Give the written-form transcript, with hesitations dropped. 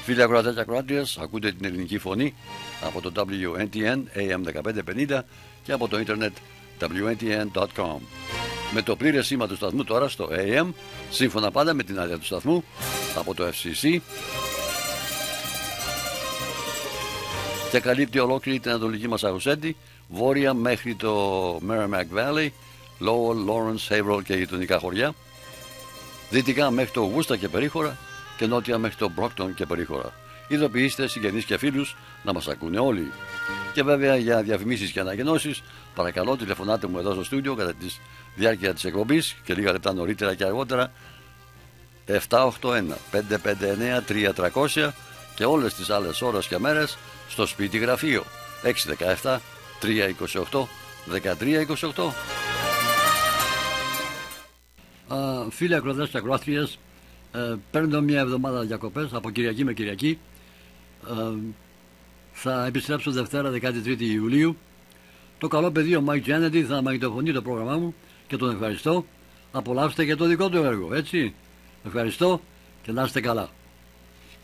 Φίλοι ακροατές και ακροάτριες, ακούτε την ελληνική φωνή από το WNTN AM 1550 και από το ίντερνετ WNTN.com. Με το πλήρες σήμα του σταθμού τώρα στο AM, σύμφωνα πάντα με την άδεια του σταθμού από το FCC, και καλύπτει ολόκληρη την ανατολική Μασαχουσέτη, βόρεια μέχρι το Merrimack Valley, Lowell, Lawrence, Haverhill και γειτονικά χωριά, δυτικά μέχρι το Worcester και περίχωρα και νότια μέχρι το Brockton και περίχωρα. Ειδοποιήστε συγγενείς και φίλους να μας ακούνε όλοι. Και βέβαια για διαφημίσεις και ανακοινώσεις, παρακαλώ τηλεφωνάτε μου εδώ στο στούντιο κατά τη διάρκεια της εκπομπής και λίγα λεπτά νωρίτερα και αργότερα 781-559-3300 και όλες τις άλλες ώρες και μέρες στο σπίτι γραφείο 617-328-1328. Φίλοι ακροατές και ακροάτριες, παίρνω μια εβδομάδα διακοπές από Κυριακή με Κυριακή. Θα επιστρέψω Δευτέρα 13η Ιουλίου. Το καλό παιδί ο Mike Kennedy θα μαγνητοφωνεί το πρόγραμμά μου και τον ευχαριστώ. Απολαύστε και το δικό του έργο, έτσι. Ευχαριστώ και να είστε καλά.